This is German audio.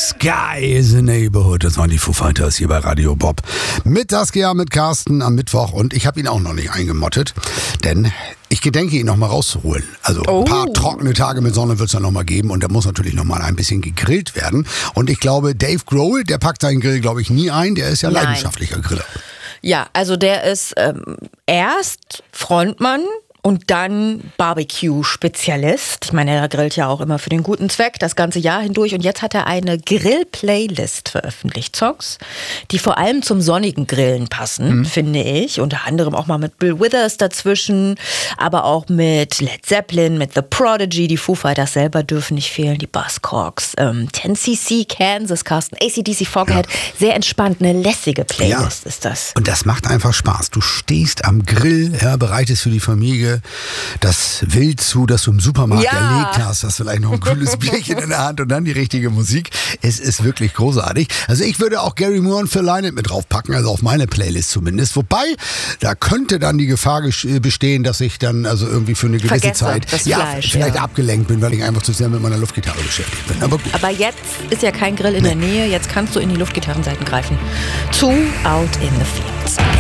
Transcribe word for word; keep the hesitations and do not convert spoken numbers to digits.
Sky is a Neighborhood. Das waren die Foo Fighters hier bei Radio Bob. Mit Saskia, mit Carsten am Mittwoch. Und ich habe ihn auch noch nicht eingemottet, denn ich gedenke, ihn noch mal rauszuholen. Also Oh. ein paar trockene Tage mit Sonne wird es dann noch mal geben. Und da muss natürlich noch mal ein bisschen gegrillt werden. Und ich glaube, Dave Grohl, der packt seinen Grill, glaube ich, nie ein. Der ist ja Nein. leidenschaftlicher Griller. Ja, also der ist ähm, erst Frontmann und dann Barbecue-Spezialist. Ich meine, er grillt ja auch immer für den guten Zweck, das ganze Jahr hindurch. Und jetzt hat er eine Grill-Playlist veröffentlicht, Songs, die vor allem zum sonnigen Grillen passen, mhm. finde ich. Unter anderem auch mal mit Bill Withers dazwischen, aber auch mit Led Zeppelin, mit The Prodigy. Die Foo Fighters selber dürfen nicht fehlen, die Buzzcocks, ähm, zehn C C, Kansas, Carsten, A C D C, Foghat. Ja. Sehr entspannt, eine lässige Playlist ja. ist das. Und das macht einfach Spaß. Du stehst am Grill, ja, bereitest für die Familie das Wild zu, das du im Supermarkt ja. erlegt hast, hast vielleicht noch ein kühles Bierchen in der Hand und dann die richtige Musik. Es ist wirklich großartig. Also ich würde auch Gary Moore und Phil Lynott mit draufpacken, also auf meine Playlist zumindest. Wobei, da könnte dann die Gefahr bestehen, dass ich dann also irgendwie für eine gewisse Vergesse Zeit das ja, Fleisch, vielleicht ja. abgelenkt bin, weil ich einfach zu sehr mit meiner Luftgitarre beschäftigt bin. Aber gut. Aber jetzt ist ja kein Grill in nee. der Nähe, jetzt kannst du in die Luftgitarrenseiten greifen. Zu Out in the Fields.